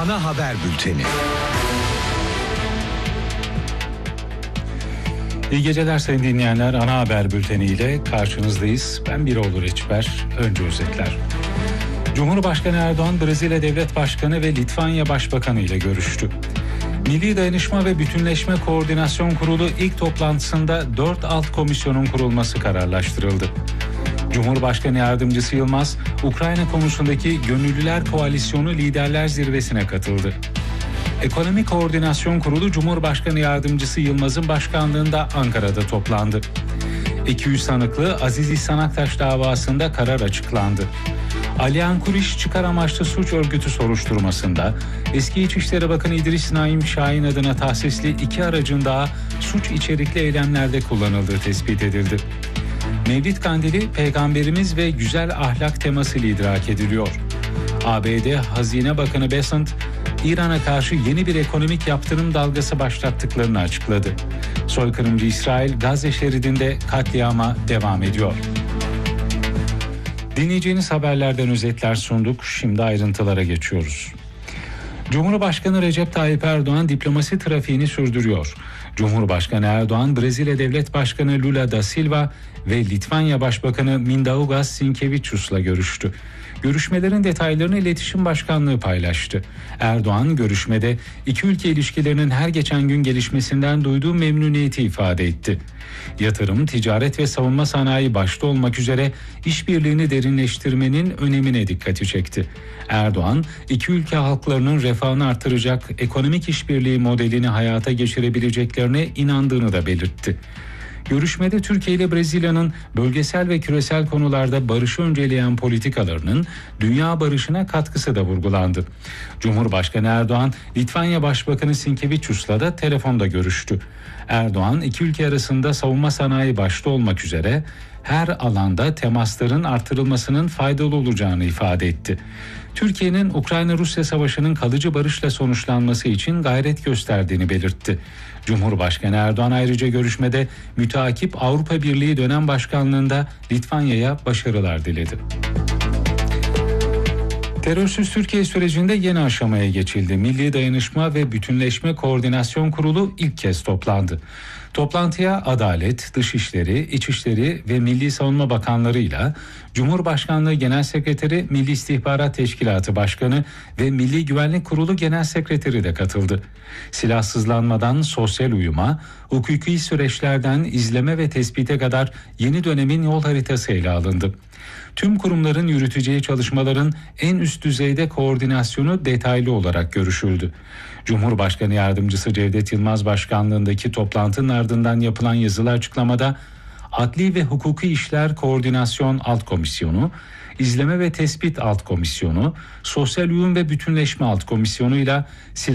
Ana haber bülteni. İyi geceler sayın dinleyenler. Ana haber bülteniyle karşınızdayız. Ben Biroğlu Reçber. Önce özetler. Cumhurbaşkanı Erdoğan, Brezilya Devlet Başkanı ve Litvanya Başbakanı ile görüştü. Milli Dayanışma ve Bütünleşme Koordinasyon Kurulu ilk toplantısında 4 alt komisyonun kurulması kararlaştırıldı. Cumhurbaşkanı Yardımcısı Yılmaz, Ukrayna konusundaki Gönüllüler Koalisyonu Liderler Zirvesi'ne katıldı. Ekonomi Koordinasyon Kurulu Cumhurbaşkanı Yardımcısı Yılmaz'ın başkanlığında Ankara'da toplandı. 200 sanıklı Aziz İhsan Aktaş davasında karar açıklandı. Aliyan Kuriş çıkar amaçlı suç örgütü soruşturmasında eski İçişleri Bakanı İdris Naim Şahin adına tahsisli 2 aracın daha suç içerikli eylemlerde kullanıldığı tespit edildi. Mevlid Kandili, Peygamberimiz ve güzel ahlak temasıyla idrak ediliyor. ABD Hazine Bakanı Bessent, İran'a karşı yeni bir ekonomik yaptırım dalgası başlattıklarını açıkladı. Soykırımcı İsrail, Gazze şeridinde katliama devam ediyor. Dinleyeceğiniz haberlerden özetler sunduk. Şimdi ayrıntılara geçiyoruz. Cumhurbaşkanı Recep Tayyip Erdoğan diplomasi trafiğini sürdürüyor. Cumhurbaşkanı Erdoğan, Brezilya Devlet Başkanı Lula da Silva ve Litvanya Başbakanı Mindaugas Sinkevičius'la görüştü. Görüşmelerin detaylarını İletişim Başkanlığı paylaştı. Erdoğan görüşmede iki ülke ilişkilerinin her geçen gün gelişmesinden duyduğu memnuniyeti ifade etti. Yatırım, ticaret ve savunma sanayi başta olmak üzere işbirliğini derinleştirmenin önemine dikkati çekti. Erdoğan, iki ülke halklarının refahını artıracak ekonomik işbirliği modelini hayata geçirebileceklerine inandığını da belirtti. Görüşmede Türkiye ile Brezilya'nın bölgesel ve küresel konularda barışı önceleyen politikalarının dünya barışına katkısı da vurgulandı. Cumhurbaşkanı Erdoğan, Litvanya Başbakanı Sinkevičius'la da telefonda görüştü. Erdoğan, iki ülke arasında savunma sanayi başta olmak üzere her alanda temasların artırılmasının faydalı olacağını ifade etti. Türkiye'nin Ukrayna-Rusya savaşının kalıcı barışla sonuçlanması için gayret gösterdiğini belirtti. Cumhurbaşkanı Erdoğan ayrıca görüşmede müteakip Avrupa Birliği dönem başkanlığında Litvanya'ya başarılar diledi. Terörsüz Türkiye sürecinde yeni aşamaya geçildi. Milli Dayanışma ve Bütünleşme Koordinasyon Kurulu ilk kez toplandı. Toplantıya Adalet, Dışişleri, İçişleri ve Milli Savunma Bakanlarıyla Cumhurbaşkanlığı Genel Sekreteri, Milli İstihbarat Teşkilatı Başkanı ve Milli Güvenlik Kurulu Genel Sekreteri de katıldı. Silahsızlanmadan sosyal uyuma, hukuki süreçlerden izleme ve tespite kadar yeni dönemin yol haritası ele alındı. Tüm kurumların yürüteceği çalışmaların en üst düzeyde koordinasyonu detaylı olarak görüşüldü. Cumhurbaşkanı Yardımcısı Cevdet Yılmaz başkanlığındaki toplantının ardından yapılan yazılı açıklamada Adli ve Hukuki İşler Koordinasyon Alt Komisyonu, İzleme ve Tespit Alt Komisyonu, Sosyal Uyum ve Bütünleşme Alt Komisyonu ile